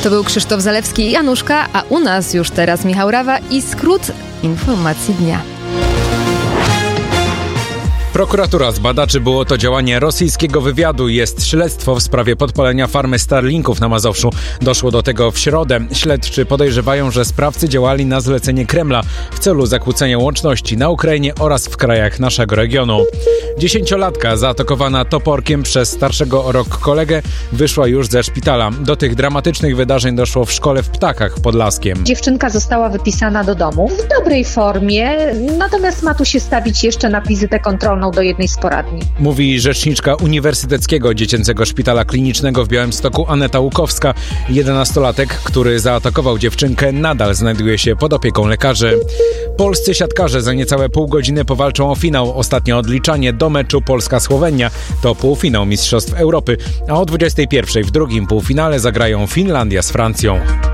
To był Krzysztof Zalewski i Januszka, a u nas już teraz Michał Rawa i skrót informacji dnia. Prokuratura zbada, czy było to działanie rosyjskiego wywiadu. Jest śledztwo w sprawie podpalenia farmy Starlinków na Mazowszu. Doszło do tego w środę. Śledczy podejrzewają, że sprawcy działali na zlecenie Kremla w celu zakłócenia łączności na Ukrainie oraz w krajach naszego regionu. 10-latka zaatakowana toporkiem przez starszego o rok kolegę wyszła już ze szpitala. Do tych dramatycznych wydarzeń doszło w szkole w Ptakach pod Laskiem. Dziewczynka została wypisana do domu w dobrej formie, natomiast ma tu się stawić jeszcze na wizytę kontrolną do jednej z poradni. Mówi rzeczniczka Uniwersyteckiego Dziecięcego Szpitala Klinicznego w Białymstoku Aneta Łukowska. 11-latek, który zaatakował dziewczynkę, nadal znajduje się pod opieką lekarzy. Polscy siatkarze za niecałe pół godziny powalczą o finał. Ostatnie odliczanie do meczu Polska-Słowenia to półfinał Mistrzostw Europy, a o 21:00 w drugim półfinale zagrają Finlandia z Francją.